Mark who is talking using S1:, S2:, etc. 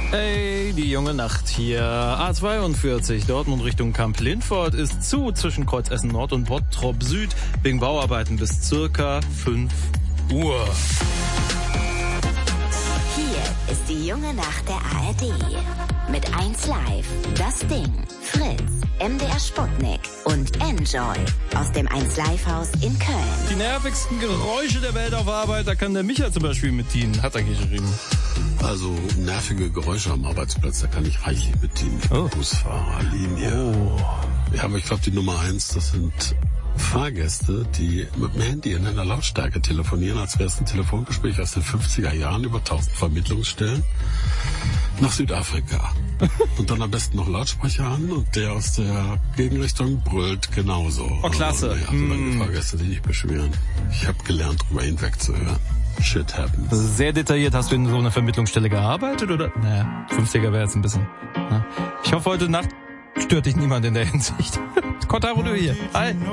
S1: Hey, die junge Nacht hier. A42 Dortmund Richtung Kamp-Lindfort ist zu zwischen Kreuz Essen Nord und Bottrop Süd wegen Bauarbeiten bis circa 5 Uhr.
S2: Hier ist die junge Nacht der ARD. Mit 1 Live, Das Ding, Fritz, MDR Sputnik und Enjoy aus dem 1 Live Haus in Köln.
S1: Die nervigsten Geräusche der Welt auf Arbeit, da kann der Micha zum Beispiel mit dienen, hat er geschrieben.
S3: Also nervige Geräusche am Arbeitsplatz, da kann ich reichlich bedienen. Busfahrerlinie. Ja, aber ich glaube, die Nummer 1, das sind Fahrgäste, die mit dem Handy in einer Lautstärke telefonieren, als wäre es ein Telefongespräch aus den 50er Jahren über 1000 Vermittlungsstellen nach Südafrika. Und dann am besten noch Lautsprecher an und der aus der Gegenrichtung brüllt genauso.
S1: Oh, klasse.
S3: Also die Fahrgäste, die nicht beschweren. Ich habe gelernt, drüber hinwegzuhören. Shit happens.
S1: Sehr detailliert. Hast du in so einer Vermittlungsstelle gearbeitet, oder? Naja, 50er wäre jetzt ein bisschen. Ich hoffe, heute Nacht stört dich niemand in der Hinsicht. Kotaro, du hier. Hi.